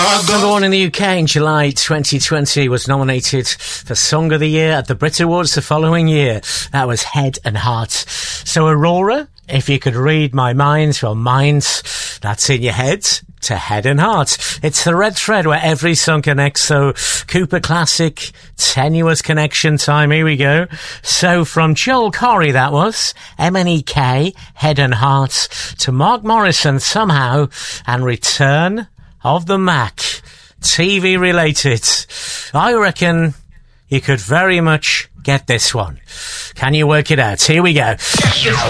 Number one in the UK in July 2020, was nominated for Song of the Year at the Brit Awards the following year. That was Head and Heart. So Aurora, if you could read my mind, well, minds, that's in your head to Head and Heart. It's the red thread where every song connects. So Cooper Classic, Tenuous Connection time. Here we go. So from Joel Corry, that was MNEK, Head and Heart, to Mark Morrison, Somehow, and Return of the Mac, TV related. I reckon you could very much get this one. Can you work it out? Here we go.